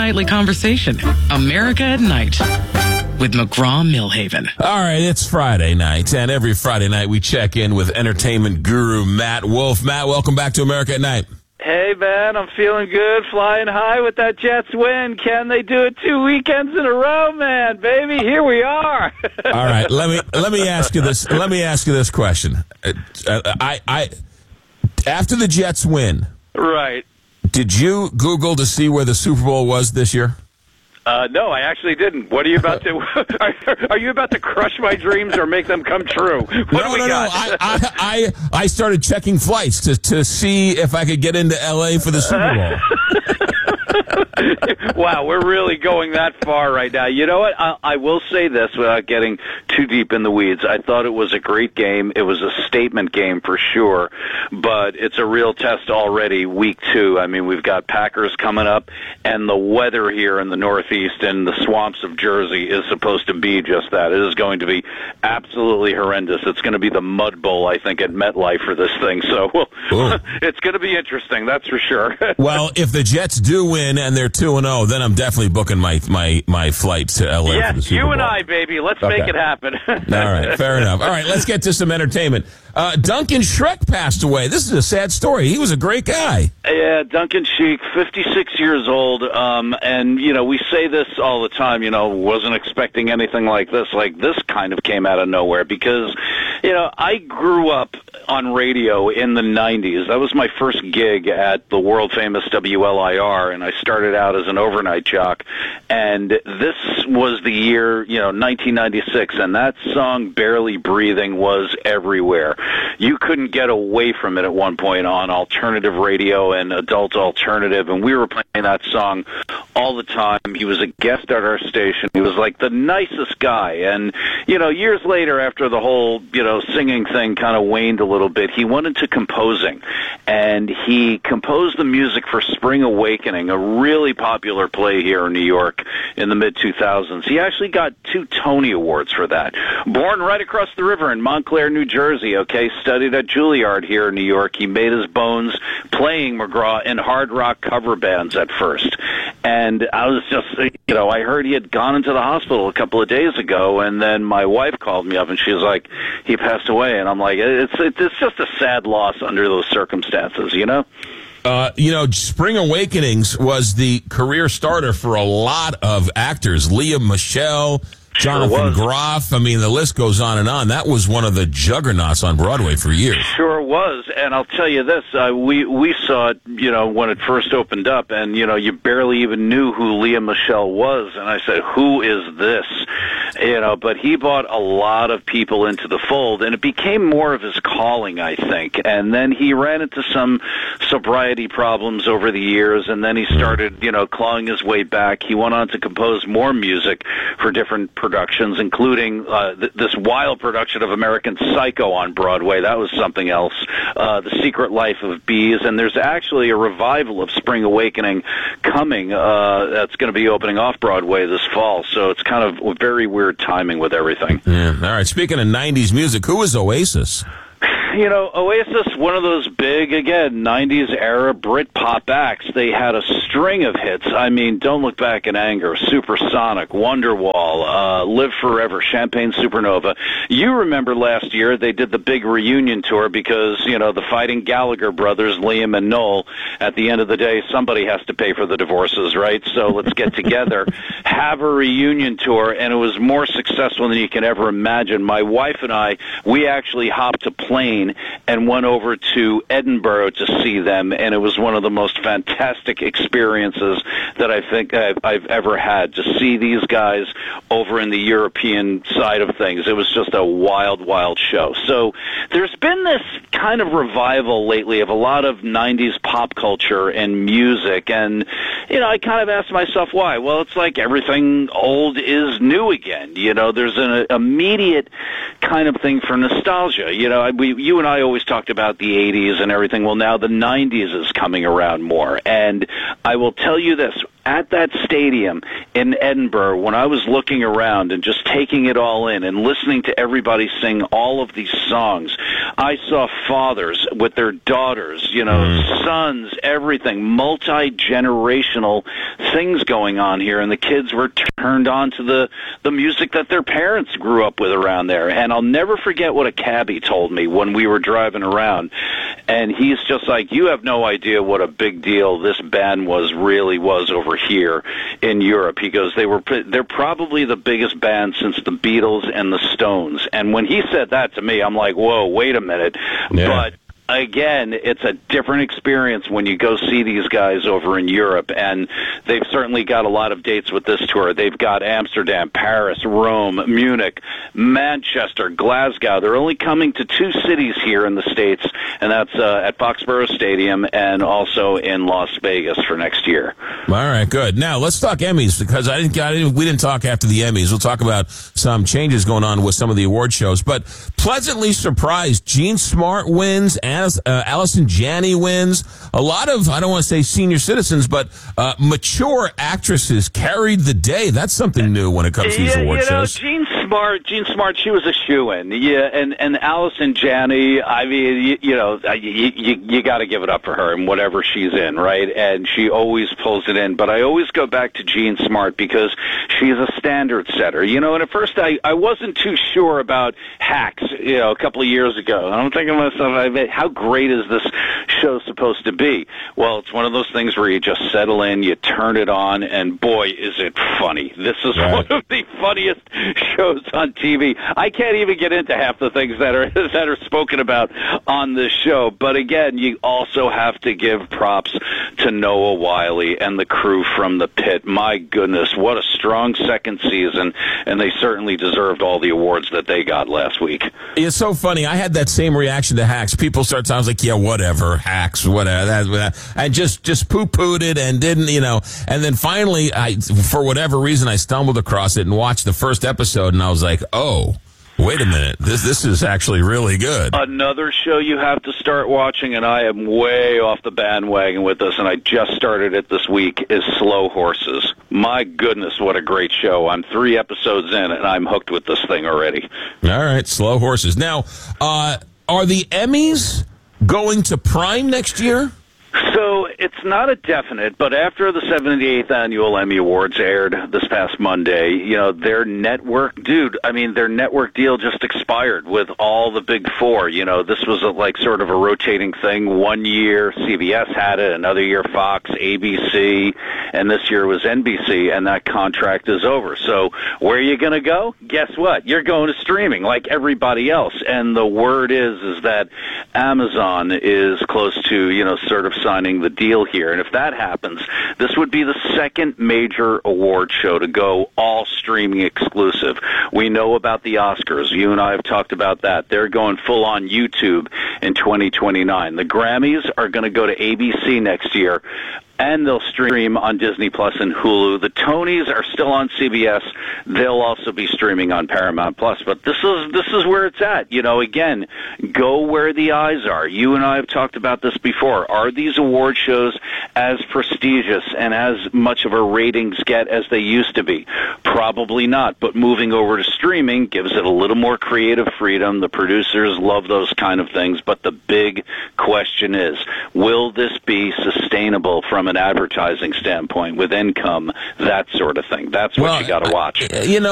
nightly conversation. America at Night with McGraw-Milhaven. All right, it's Friday night, and every Friday night we check in with entertainment guru Matt Wolf. Matt, welcome back to America at Night. Hey, man, I'm feeling good, flying high with that Jets win. Can they do it 2 weekends in a row, man? Baby, here we are. All right, let me ask you this. Let me ask you this question. I after the Jets win, right? Did you Google to see where the Super Bowl was this year? No, I actually didn't. What are you about to? Are you about to crush my dreams or make them come true? What do we got? I started checking flights to see if I could get into L.A. for the Super Bowl. Wow, we're really going that far right now. You know what? I will say this without getting too deep in the weeds. I thought it was a great game. It was a statement game for sure, but it's a real test already, week 2. I mean, we've got Packers coming up, and the weather here in the Northeast and the swamps of Jersey is supposed to be just that. It is going to be absolutely horrendous. It's going to be the Mud Bowl, I think, at MetLife for this thing. So it's going to be interesting, that's for sure. Well, if the Jets do win and they're 2-0, then I'm definitely booking my flight to L.A. Yes, for the Super Bowl. you and I, baby. Let's make it happen. All right, fair enough. All right, let's get to some entertainment. Duncan Shrek passed away. This is a sad story. He was a great guy. Yeah, Duncan Sheik, 56 years old, and, you know, we say this all the time, you know, wasn't expecting anything like this. Like, this kind of came out of nowhere because, you know, I grew up on radio in the 90s. That was my first gig at the world-famous WLIR, and I started out as an overnight jock, and this was the year, you know, 1996, and that song, Barely Breathing, was everywhere. You couldn't get away from it at one point on alternative radio and adult alternative, and we were playing that song all the time. He was a guest at our station. He was like the nicest guy, and, you know, years later, after the whole, you know, singing thing kind of waned a little bit, he went into composing, and he composed the music for Spring Awakening, a really popular play here in New York in the mid-2000s. He actually got 2 Tony Awards for that. Born right across the river in Montclair, New Jersey, okay, studied at Juilliard here in New York. He made his bones playing McGraw in hard rock cover bands at first. And I was just, you know, I heard he had gone into the hospital a couple of days ago, and then my wife called me up, and she was like, he passed away. And I'm like, it's just a sad loss under those circumstances, you know? You know, Spring Awakenings was the career starter for a lot of actors. Leah Michelle, Jonathan Groff. I mean, the list goes on and on. That was one of the juggernauts on Broadway for years. Sure was. And I'll tell you this, we saw it, you know, when it first opened up, and, you know, you barely even knew who Leah Michelle was. And I said, who is this? You know, but he brought a lot of people into the fold, and it became more of his calling, I think. And then he ran into some sobriety problems over the years, and then he started, you know, clawing his way back. He went on to compose more music for different productions, including this wild production of American Psycho on Broadway. That was something else. The Secret Life of Bees, and there's actually a revival of Spring Awakening coming that's going to be opening off Broadway this fall. So it's kind of very weird timing with everything. Yeah. All right. Speaking of 90s music, who is Oasis? You know, Oasis, one of those big, again, 90s era Brit pop acts. They had a string of hits. I mean, Don't Look Back in Anger, Supersonic, Wonderwall, Live Forever, Champagne Supernova. You remember last year they did the big reunion tour because, you know, the Fighting Gallagher brothers, Liam and Noel, at the end of the day, somebody has to pay for the divorces, right? So let's get together, have a reunion tour, and it was more successful than you can ever imagine. My wife and I, we actually hopped a plane and went over to Edinburgh to see them, and it was one of the most fantastic experiences that I think I've ever had, to see these guys over in the European side of things. It was just a wild, wild show. So there's been this kind of revival lately of a lot of 90s pop culture and music, and, you know, I kind of asked myself why. Well, it's like everything old is new again. You know, there's an immediate kind of thing for nostalgia. You know, you and I always talked about the 80s and everything. Well, now the 90s is coming around more. And I will tell you this, at that stadium in Edinburgh, when I was looking around and just taking it all in and listening to everybody sing all of these songs, I saw fathers with their daughters, sons, everything, multi-generational things going on here, and the kids were turned on to the music that their parents grew up with around there. And I'll never forget what a cabbie told me when we were driving around, and he's just like, you have no idea what a big deal this band really was over here in Europe. He goes, they're probably the biggest band since the Beatles and the Stones. And when he said that to me, I'm like, whoa, wait a minute. Yeah. But again, it's a different experience when you go see these guys over in Europe, and they've certainly got a lot of dates with this tour. They've got Amsterdam, Paris, Rome, Munich, Manchester, Glasgow. They're only coming to 2 cities here in the States, and that's at Foxborough Stadium and also in Las Vegas for next year. All right, good. Now, let's talk Emmys, because we didn't talk after the Emmys. We'll talk about some changes going on with some of the award shows, but pleasantly surprised, Jean Smart wins, Allison Janney wins. A lot of, I don't want to say senior citizens, but mature actresses carried the day. That's something new when it comes to these award shows. Jean Smart, she was a shoo-in. Yeah, and Allison Janney, I mean, you got to give it up for her in whatever she's in, right? And she always pulls it in. But I always go back to Jean Smart because she's a standard setter. And at first I wasn't too sure about Hacks, a couple of years ago. I'm thinking to myself, how great is this show supposed to be? Well, it's one of those things where you just settle in, you turn it on, and boy, is it funny. This is one of the funniest shows on TV. I can't even get into half the things that are spoken about on this show. But again, you also have to give props to Noah Wyle and the crew from The Pit. My goodness, what a strong second season, and they certainly deserved all the awards that they got last week. It's so funny. I had that same reaction to Hacks. People start sounds like, yeah, whatever, Hacks, whatever. I just poo-pooed it and didn't, and then finally, for whatever reason, I stumbled across it and watched the first episode, and I was like, oh, wait a minute, this is actually really good. Another show you have to start watching, and I am way off the bandwagon with this, and I just started it this week, is Slow Horses. My goodness, what a great show. I'm 3 episodes in, and I'm hooked with this thing already. All right, Slow Horses. Now, are the Emmys going to Prime next year? So it's not a definite, but after the 78th Annual Emmy Awards aired this past Monday, their network deal just expired with all the big four. This was sort of a rotating thing. One year CBS had it, another year Fox, ABC, and this year was NBC, and that contract is over. So where are you going to go? Guess what? You're going to streaming like everybody else. And the word is that Amazon is close to, sort of signing the deal here. And if that happens, this would be the second major award show to go all streaming exclusive. We know about the Oscars. You and I have talked about that. They're going full on YouTube in 2029. The Grammys are going to go to ABC next year, and they'll stream on Disney Plus and Hulu. The Tonys are still on CBS. They'll also be streaming on Paramount Plus. But this is where it's at. Again, go where the eyes are. You and I have talked about this before. Are these award shows as prestigious and as much of a ratings get as they used to be? Probably not. But moving over to streaming gives it a little more creative freedom. The producers love those kind of things. But the big question is, will this be sustainable from an advertising standpoint with income, that sort of thing? That's what you got to watch.